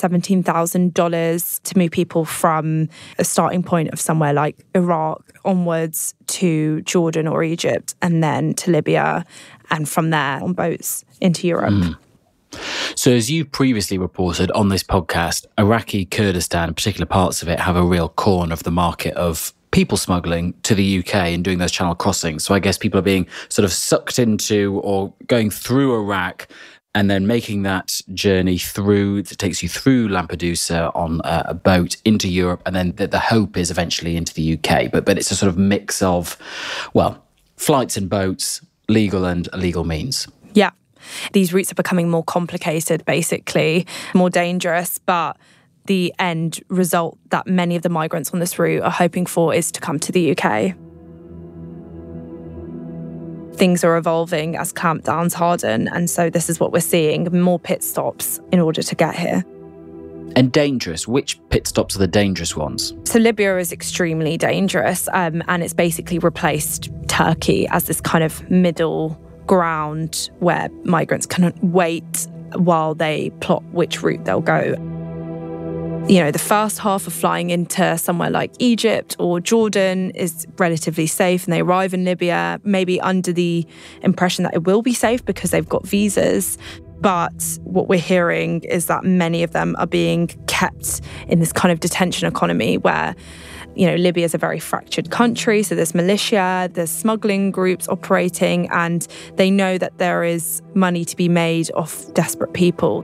$17,000 to move people from a starting point of somewhere like Iraq onwards to Jordan or Egypt and then to Libya, and from there on boats into Europe. So as you previously reported on this podcast, Iraqi Kurdistan, particular parts of it, have a real corner of the market of people smuggling to the UK and doing those channel crossings. So I guess people are being sort of sucked into or going through Iraq and then making that journey through, that takes you through Lampedusa on a boat into Europe. And then the hope is eventually into the UK. But it's a sort of mix of, flights and boats, legal and illegal means. Yeah. These routes are becoming more complicated, basically, more dangerous, but the end result that many of the migrants on this route are hoping for is to come to the UK. Things are evolving as clampdowns harden, and so this is what we're seeing, more pit stops in order to get here. And dangerous, which pit stops are the dangerous ones? So Libya is extremely dangerous, and it's basically replaced Turkey as this kind of middle ground where migrants can wait while they plot which route they'll go. The first half of flying into somewhere like Egypt or Jordan is relatively safe, and they arrive in Libya maybe under the impression that it will be safe because they've got visas. But what we're hearing is that many of them are being kept in this kind of detention economy where, you know, Libya is a very fractured country. So there's militia, there's smuggling groups operating, and they know that there is money to be made off desperate people.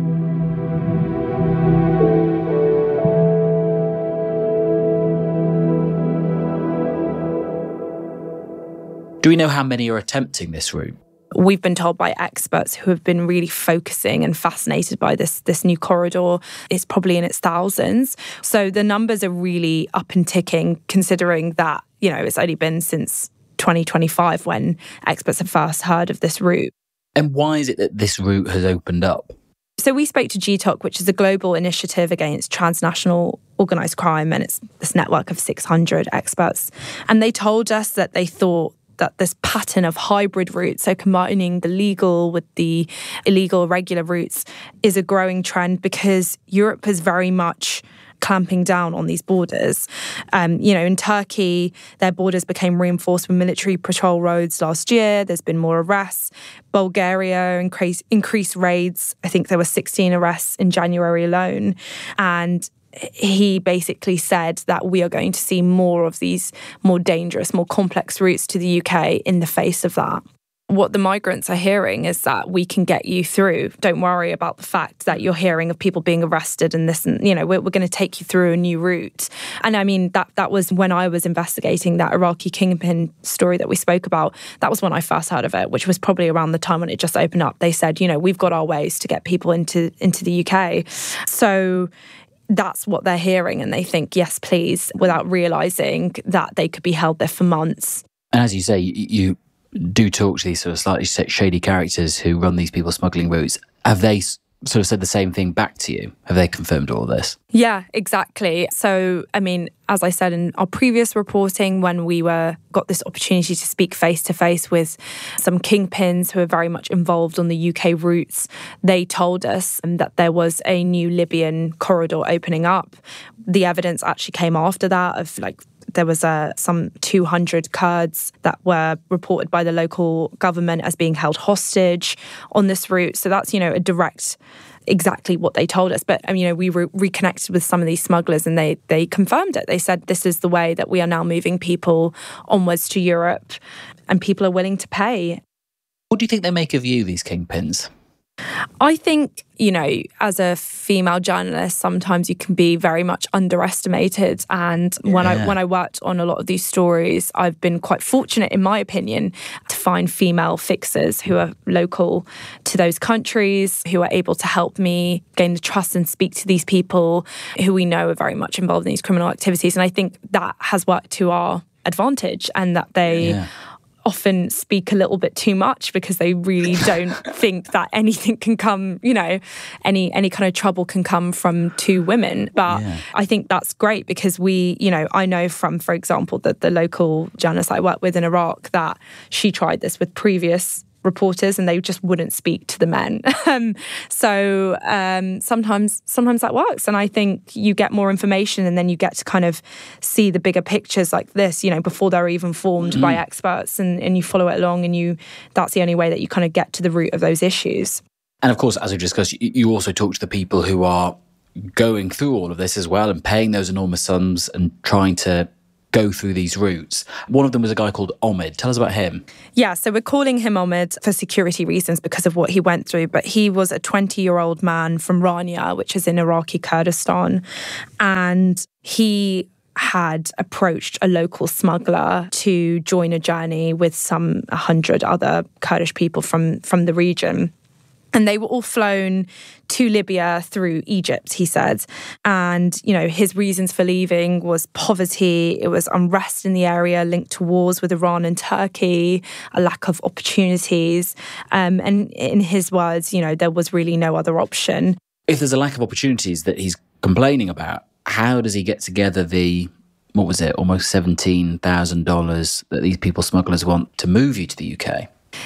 Do we know how many are attempting this route? We've been told by experts who have been really focusing and fascinated by this new corridor, it's probably in its thousands. So the numbers are really up and ticking, considering that, you know, it's only been since 2025 when experts have first heard of this route. And why is it that this route has opened up? So we spoke to GTOC, which is a global initiative against transnational organised crime, and it's this network of 600 experts. And they told us that they thought that this pattern of hybrid routes, so combining the legal with the illegal, regular routes, is a growing trend because Europe is very much clamping down on these borders. You know, in Turkey, their borders became reinforced with military patrol roads last year. There's been more arrests. Bulgaria increased raids. I think there were 16 arrests in January alone. And he basically said that we are going to see more of these more dangerous, more complex routes to the UK in the face of that. What the migrants are hearing is that we can get you through. Don't worry about the fact that you're hearing of people being arrested and this, and, you know, we're going to take you through a new route. And I mean, that was when I was investigating that Iraqi kingpin story that we spoke about. That was when I first heard of it, which was probably around the time when it just opened up. They said, you know, we've got our ways to get people into the UK. So that's what they're hearing, and they think, yes, please, without realising that they could be held there for months. And as you say, you do talk to these sort of slightly shady characters who run these people smuggling routes. Have they sort of said the same thing back to you? Have they confirmed all this? Yeah, exactly. So, I mean, as I said in our previous reporting, when we got this opportunity to speak face-to-face with some kingpins who are very much involved on the UK routes, they told us that there was a new Libyan corridor opening up. The evidence actually came after that of there was some 200 Kurds that were reported by the local government as being held hostage on this route. So that's, you know, a direct, exactly what they told us. But, you know, we reconnected with some of these smugglers and they confirmed it. They said this is the way that we are now moving people onwards to Europe, and people are willing to pay. What do you think they make of you, these kingpins? I think, you know, as a female journalist, sometimes you can be very much underestimated. And when I worked on a lot of these stories, I've been quite fortunate, in my opinion, to find female fixers who are local to those countries, who are able to help me gain the trust and speak to these people who we know are very much involved in these criminal activities. And I think that has worked to our advantage, and that they often speak a little bit too much because they really don't think that anything can come, you know, any kind of trouble can come from two women. But I think that's great because we, you know, I know from, for example, the local journalist I work with in Iraq, that she tried this with previous reporters and they just wouldn't speak to the men. So sometimes that works. And I think you get more information and then you get to kind of see the bigger pictures like this, you know, before they're even formed by experts, and you follow it along, and that's the only way that you kind of get to the root of those issues. And of course, as we discussed, you also talk to the people who are going through all of this as well and paying those enormous sums and trying to go through these routes. One of them was a guy called Omid. Tell us about him. Yeah, so we're calling him Omid for security reasons because of what he went through. But he was a 20-year-old man from Rania, which is in Iraqi Kurdistan. And he had approached a local smuggler to join a journey with some 100 other Kurdish people from the region. And they were all flown to Libya through Egypt, he said. And, you know, his reasons for leaving was poverty, it was unrest in the area linked to wars with Iran and Turkey, a lack of opportunities. And in his words, you know, there was really no other option. If there's a lack of opportunities that he's complaining about, how does he get together almost $17,000 that these people smugglers want to move you to the UK?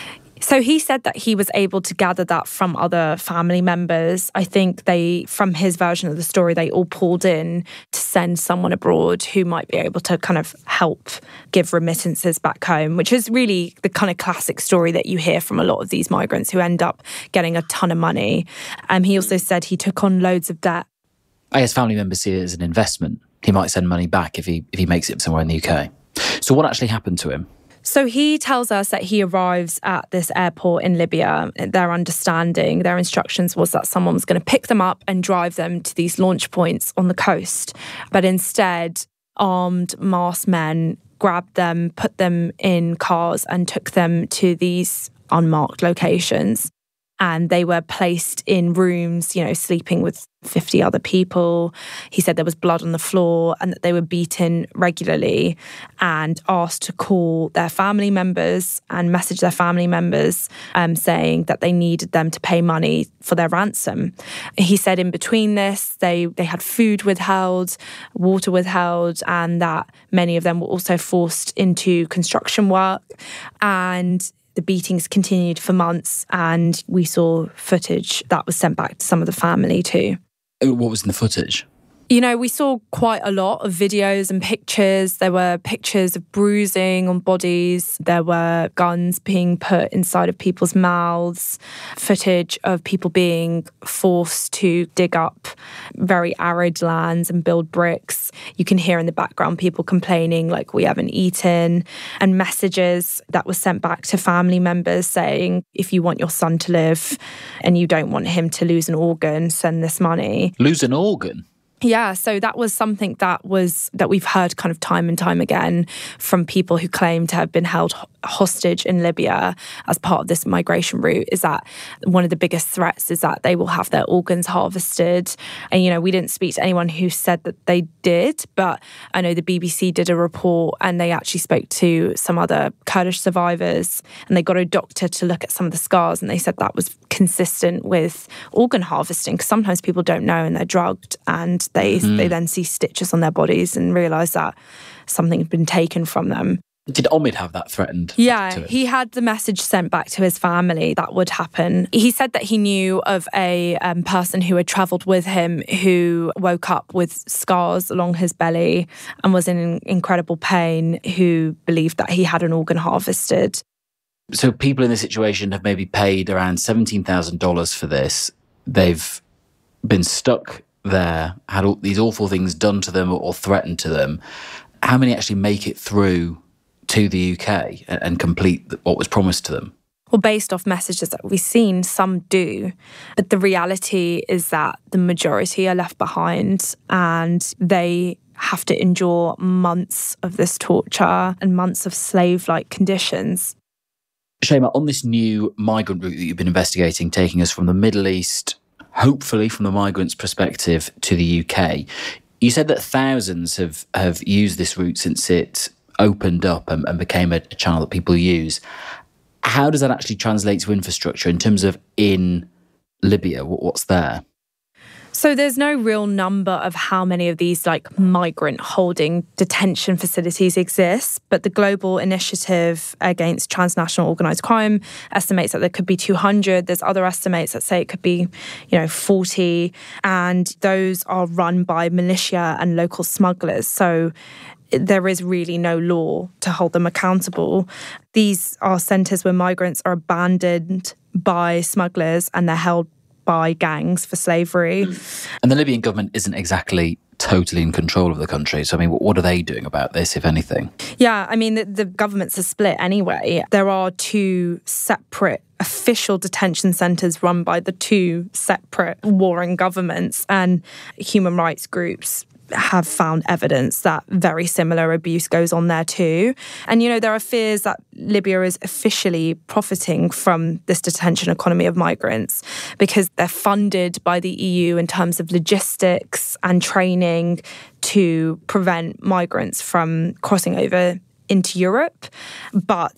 So he said that he was able to gather that from other family members. I think from his version of the story, they all pulled in to send someone abroad who might be able to kind of help give remittances back home, which is really the kind of classic story that you hear from a lot of these migrants who end up getting a ton of money. He also said he took on loads of debt. I guess family members see it as an investment. He might send money back if he makes it somewhere in the UK. So what actually happened to him? So he tells us that he arrives at this airport in Libya. Their instructions was that someone was going to pick them up and drive them to these launch points on the coast. But instead, armed masked men grabbed them, put them in cars and took them to these unmarked locations. And they were placed in rooms, sleeping with 50 other people. He said there was blood on the floor and that they were beaten regularly and asked to call their family members and message their family members saying that they needed them to pay money for their ransom. He said in between this, they had food withheld, water withheld, and that many of them were also forced into construction work. And the beatings continued for months, and we saw footage that was sent back to some of the family too. What was in the footage? We saw quite a lot of videos and pictures. There were pictures of bruising on bodies. There were guns being put inside of people's mouths. Footage of people being forced to dig up very arid lands and build bricks. You can hear in the background people complaining like, we haven't eaten. And messages that were sent back to family members saying, if you want your son to live and you don't want him to lose an organ, send this money. Lose an organ? Yeah, so that was something that we've heard kind of time and time again from people who claim to have been held hostage in Libya as part of this migration route, is that one of the biggest threats is that they will have their organs harvested. And, we didn't speak to anyone who said that they did, but I know the BBC did a report and they actually spoke to some other Kurdish survivors and they got a doctor to look at some of the scars and they said that was consistent with organ harvesting, because sometimes people don't know and they're drugged and they then see stitches on their bodies and realise that something had been taken from them. Did Omid have that threatened? Yeah, he had the message sent back to his family that would happen. He said that he knew of a person who had travelled with him who woke up with scars along his belly and was in incredible pain, who believed that he had an organ harvested. So people in this situation have maybe paid around $17,000 for this. They've been stuck there, had all these awful things done to them or threatened to them. How many actually make it through to the UK and complete what was promised to them? Well, based off messages that we've seen, some do. But the reality is that the majority are left behind and they have to endure months of this torture and months of slave-like conditions. Shaima, on this new migrant route that you've been investigating, taking us from the Middle East, hopefully from the migrants' perspective, to the UK, you said that thousands have used this route since it opened up and became a channel that people use. How does that actually translate to infrastructure in terms of in Libya? What's there? So there's no real number of how many of these migrant holding detention facilities exist, but the Global Initiative Against Transnational Organised Crime estimates that there could be 200. There's other estimates that say it could be, 40, and those are run by militia and local smugglers. So there is really no law to hold them accountable. These are centres where migrants are abandoned by smugglers and they're held by gangs for slavery. And the Libyan government isn't exactly totally in control of the country. So, what are they doing about this, if anything? Yeah, the governments are split anyway. There are two separate official detention centres run by the two separate warring governments, and human rights groups have found evidence that very similar abuse goes on there too. And, there are fears that Libya is officially profiting from this detention economy of migrants because they're funded by the EU in terms of logistics and training to prevent migrants from crossing over into Europe. But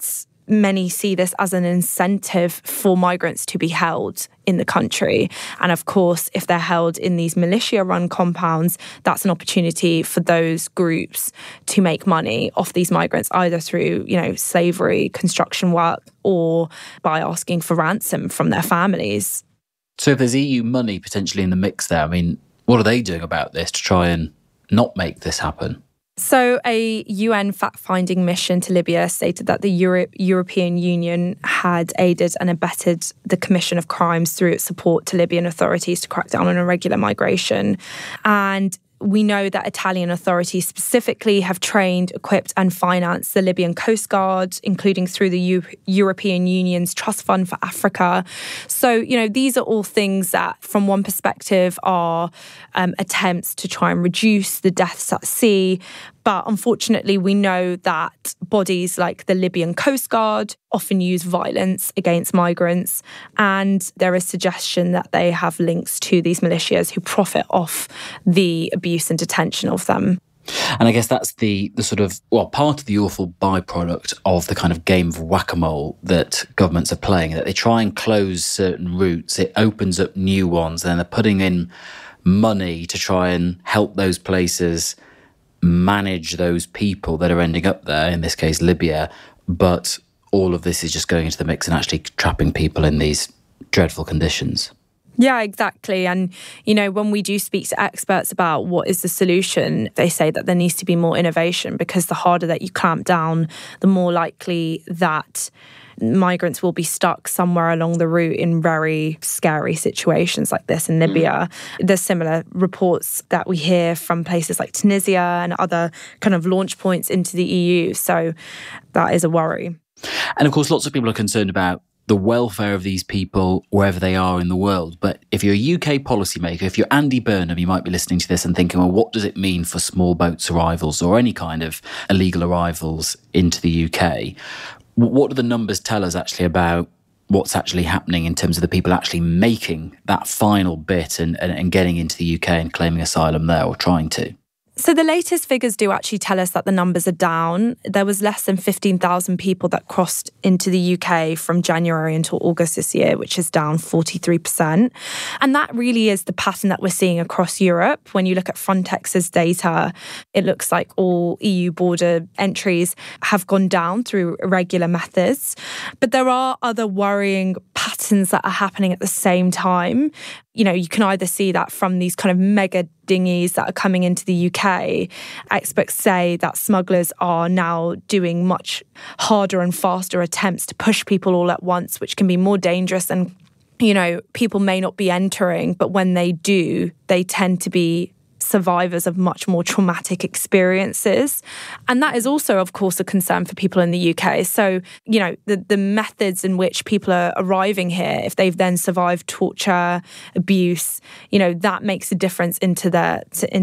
many see this as an incentive for migrants to be held in the country. And of course, if they're held in these militia-run compounds, that's an opportunity for those groups to make money off these migrants, either through, slavery, construction work, or by asking for ransom from their families. So if there's EU money potentially in the mix there, what are they doing about this to try and not make this happen? So a UN fact-finding mission to Libya stated that the European Union had aided and abetted the commission of crimes through its support to Libyan authorities to crack down on irregular migration. And we know that Italian authorities specifically have trained, equipped and financed the Libyan Coast Guard, including through the European Union's Trust Fund for Africa. So, these are all things that, from one perspective, are attempts to try and reduce the deaths at sea. But unfortunately, we know that bodies like the Libyan Coast Guard often use violence against migrants. And there is suggestion that they have links to these militias who profit off the abuse and detention of them. And I guess that's the sort of, part of the awful byproduct of the kind of game of whack-a-mole that governments are playing, that they try and close certain routes, it opens up new ones, and then they're putting in money to try and help those places manage those people that are ending up there, in this case Libya, but all of this is just going into the mix and actually trapping people in these dreadful conditions. Yeah, exactly. And, when we do speak to experts about what is the solution, they say that there needs to be more innovation, because the harder that you clamp down, the more likely that migrants will be stuck somewhere along the route in very scary situations like this in Libya. There's similar reports that we hear from places like Tunisia and other kind of launch points into the EU. So that is a worry. And of course, lots of people are concerned about the welfare of these people wherever they are in the world. But if you're a UK policymaker, if you're Andy Burnham, you might be listening to this and thinking, well, what does it mean for small boats arrivals or any kind of illegal arrivals into the UK? What do the numbers tell us actually about what's actually happening in terms of the people actually making that final bit and getting into the UK and claiming asylum there, or trying to? So the latest figures do actually tell us that the numbers are down. There was less than 15,000 people that crossed into the UK from January until August this year, which is down 43%. And that really is the pattern that we're seeing across Europe. When you look at Frontex's data, it looks like all EU border entries have gone down through irregular methods. But there are other worrying patterns that are happening at the same time. You can either see that from these kind of mega dinghies that are coming into the UK. Experts say that smugglers are now doing much harder and faster attempts to push people all at once, which can be more dangerous. And, people may not be entering, but when they do, they tend to be survivors of much more traumatic experiences. And that is also, of course, a concern for people in the UK. So, the methods in which people are arriving here, if they've then survived torture, abuse, that makes a difference into the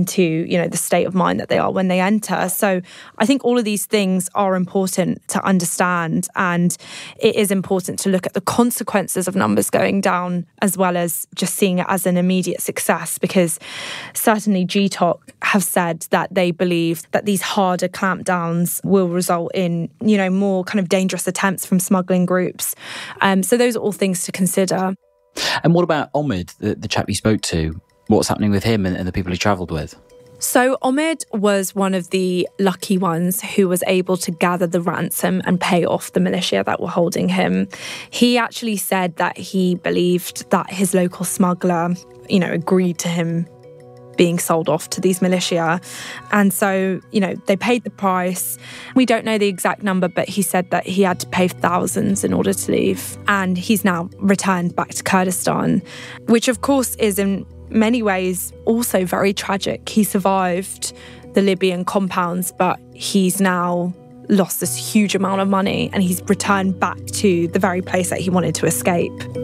state of mind that they are when they enter. So I think all of these things are important to understand. And it is important to look at the consequences of numbers going down, as well as just seeing it as an immediate success, because certainly GTOC have said that they believe that these harder clampdowns will result in, more kind of dangerous attempts from smuggling groups. So those are all things to consider. And what about Omid, the chap you spoke to? What's happening with him and the people he travelled with? So Omid was one of the lucky ones who was able to gather the ransom and pay off the militia that were holding him. He actually said that he believed that his local smuggler, agreed to him being sold off to these militia. And so, they paid the price. We don't know the exact number, but he said that he had to pay thousands in order to leave. And he's now returned back to Kurdistan, which of course is in many ways also very tragic. He survived the Libyan compounds, but he's now lost this huge amount of money and he's returned back to the very place that he wanted to escape.